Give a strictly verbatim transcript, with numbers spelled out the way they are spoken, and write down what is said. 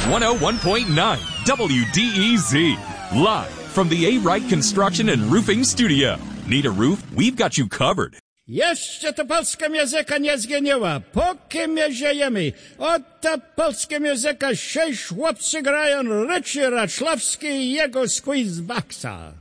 one oh one point nine W D E Z. Live from the A-Wright Construction and Roofing Studio. Need a roof? We've got you covered. Jeszcze to polska muzyka nie zginęła, póki my żyjemy. Oto polska muzyka, sześć chłopcy grają, Ryczy Raczlawski i jego Squeezeboxa.